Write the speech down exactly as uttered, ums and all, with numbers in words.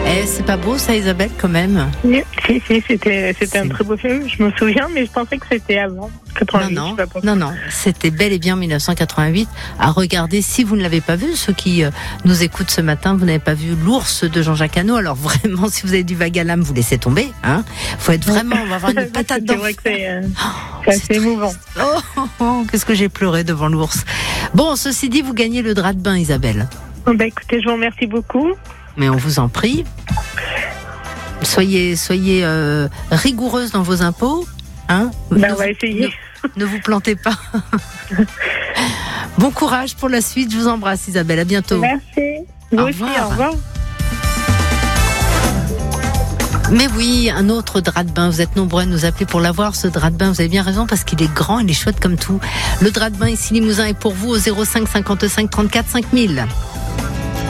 Eh, c'est pas beau ça, Isabelle, quand même? Oui, si, si, c'était, c'était C'est- un très beau film, je me souviens, mais je pensais que c'était avant. quatre-vingt-huit, Non, je non, sais pas pourquoi. non, non, c'était bel et bien mille neuf cent quatre-vingt-huit. À regarder, si vous ne l'avez pas vu, ceux qui euh, nous écoutent ce matin, vous n'avez pas vu L'Ours de Jean-Jacques Hano. Alors vraiment, si vous avez du vague à l'âme, vous laissez tomber. Hein. Faut être vraiment, on va avoir une patate C'est d'enfer. vrai que c'est, euh, Oh, c'est assez c'est émouvant. Oh, oh, oh, qu'est-ce que j'ai pleuré devant l'ours. Bon, ceci dit, vous gagnez le drap de bain, Isabelle. Bon, bah, écoutez, je vous remercie beaucoup. Mais on vous en prie. Soyez, soyez euh, rigoureuse dans vos impôts. Hein. Bah, Ne on va vous- essayer. Ne, ne vous plantez pas. Bon courage pour la suite. Je vous embrasse, Isabelle. À bientôt. Merci. Vous Au aussi, revoir. au revoir. Mais oui, un autre drap de bain. Vous êtes nombreux à nous appeler pour l'avoir, ce drap de bain. Vous avez bien raison parce qu'il est grand, il est chouette comme tout. Le drap de bain ici Limousin est pour vous au zéro cinq cinquante-cinq trente-quatre cinq mille.